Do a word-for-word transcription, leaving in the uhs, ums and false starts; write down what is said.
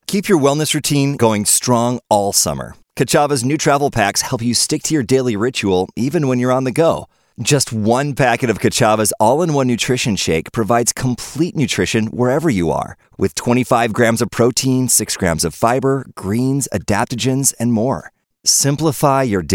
Keep your wellness routine going strong all summer. Kachava's new travel packs help you stick to your daily ritual even when you're on the go. Just one packet of Kachava's all-in-one nutrition shake provides complete nutrition wherever you are, with twenty-five grams of protein, six grams of fiber, greens, adaptogens, and more. Simplify your